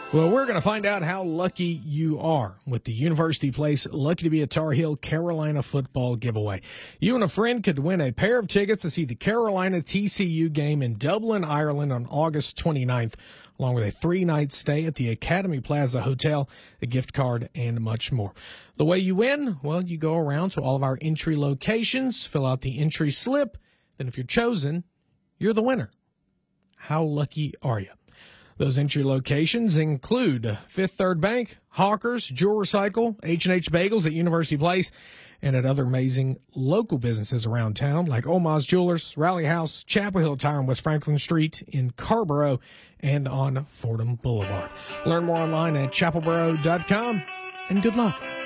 Well, we're going to find out how lucky you are with the University Place Lucky to be a Tar Heel Carolina football giveaway. You and a friend could win a pair of tickets to see the Carolina TCU game in Dublin, Ireland on August 29th, along with a 3-night stay at the Academy Plaza Hotel, a gift card, and much more. The way you win, well, you go around to all of our entry locations, fill out the entry slip, then if you're chosen, you're the winner. How lucky are you? Those entry locations include Fifth Third Bank, Hawkers, Jewel Recycle, H&H Bagels at University Place, and at other amazing local businesses around town like Oma's Jewelers, Rally House, Chapel Hill Tire on West Franklin Street in Carborough, and on Fordham Boulevard. Learn more online at chapelboro.com, and good luck.